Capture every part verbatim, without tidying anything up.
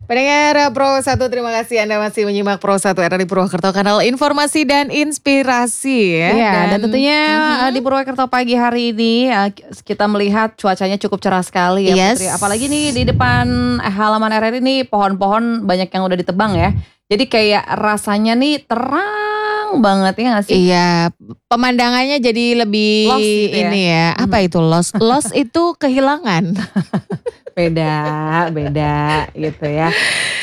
Pendengar Pro satu, terima kasih Anda masih menyimak Pro satu R R I Purwokerto, kanal informasi dan inspirasi ya. Iya, dan, Dan tentunya mhm. uh, di Purwokerto pagi hari ini uh, kita melihat cuacanya cukup cerah sekali ya Yes. Putri. Apalagi nih di depan halaman R R I ini pohon-pohon banyak yang udah ditebang ya. Jadi kayak rasanya nih terang banget ya gak sih? Iya, pemandangannya jadi lebih Lost gitu ya? ini ya, apa Mhm. itu lost? Lost itu kehilangan. Beda, beda gitu ya.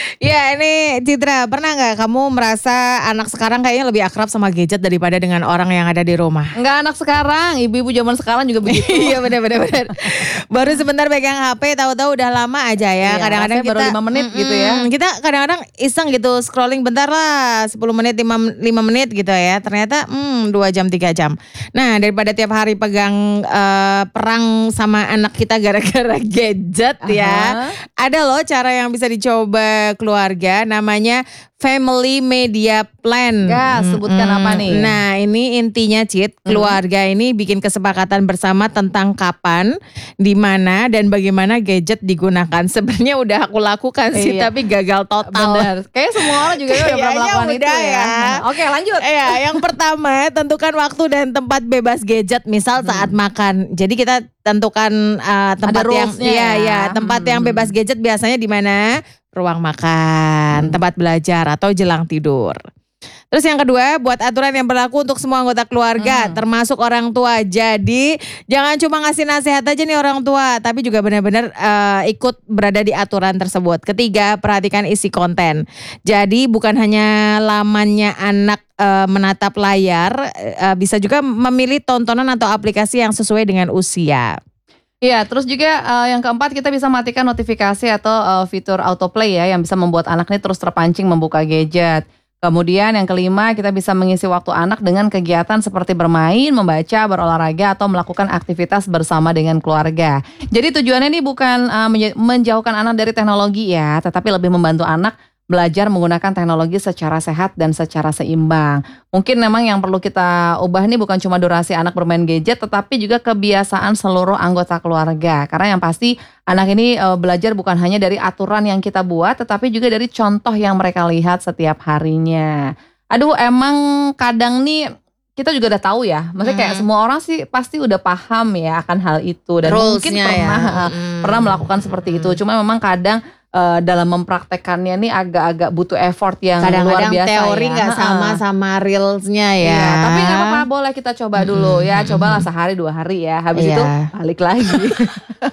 Ya ini Citra, pernah gak kamu merasa anak sekarang kayaknya lebih akrab sama gadget daripada dengan orang yang ada di rumah? Enggak anak sekarang, ibu-ibu zaman sekarang juga begitu. Iya benar benar benar. Baru sebentar pegang H P tahu-tahu udah lama aja ya. Iya, Kadang-kadang rasanya baru kita lima menit mm-mm, gitu ya. Kita kadang-kadang iseng gitu scrolling bentar lah, sepuluh menit, lima menit gitu ya. Ternyata hmm dua jam tiga jam. Nah, daripada tiap hari pegang uh, perang sama anak kita gara-gara gadget ya. Aha. Ada loh cara yang bisa dicoba keluarga, namanya Family Media Plan. Gas, sebutkan apa nih? Nah, ini intinya Cit, keluarga ini bikin kesepakatan bersama tentang kapan, di mana dan bagaimana gadget digunakan. Sebenarnya udah aku lakukan sih, Iya. tapi gagal total. Bener, kayaknya semua orang juga udah pernah Kayaknya melakukan itu udah ya. ya. Oke, lanjut. Iya, yang pertama tentukan waktu dan tempat bebas gadget, misal saat makan. Jadi kita tentukan uh, tempat Ada yang rules-nya iya ya. ya, tempat yang Hmm. bebas gadget biasanya di mana? Ruang makan, Hmm. tempat belajar atau jelang tidur. Terus yang kedua, buat aturan yang berlaku untuk semua anggota keluarga, Hmm. termasuk orang tua. Jadi jangan cuma ngasih nasihat aja nih orang tua, tapi juga benar-benar uh, ikut berada di aturan tersebut. Ketiga, perhatikan isi konten. Jadi bukan hanya lamannya anak uh, menatap layar, uh, bisa juga memilih tontonan atau aplikasi yang sesuai dengan usia. Iya, terus juga uh, yang keempat kita bisa matikan notifikasi atau uh, fitur autoplay ya yang bisa membuat anak nih terus terpancing membuka gadget. Kemudian yang kelima kita bisa mengisi waktu anak dengan kegiatan seperti bermain, membaca, berolahraga atau melakukan aktivitas bersama dengan keluarga. Jadi tujuannya ini bukan uh, menjauhkan anak dari teknologi ya, tetapi lebih membantu anak belajar menggunakan teknologi secara sehat dan secara seimbang. Mungkin memang yang perlu kita ubah nih bukan cuma durasi anak bermain gadget, tetapi juga kebiasaan seluruh anggota keluarga. Karena yang pasti anak ini e, belajar bukan hanya dari aturan yang kita buat, tetapi juga dari contoh yang mereka lihat setiap harinya. Aduh, emang kadang nih kita juga udah tahu ya, maksudnya kayak Hmm. semua orang sih pasti udah paham ya akan hal itu dan mungkin Rules-nya ya. pernah Hmm. pernah melakukan seperti itu. Cuma memang kadang Uh, dalam mempraktekannya nih agak-agak butuh effort yang luar Kadang-kadang biasa teori ya. nggak sama Ha-ha. sama reelsnya ya. Iya, tapi nggak apa-apa, boleh kita coba dulu ya. Mm-mm. Cobalah sehari dua hari ya. Habis Iya. itu balik lagi.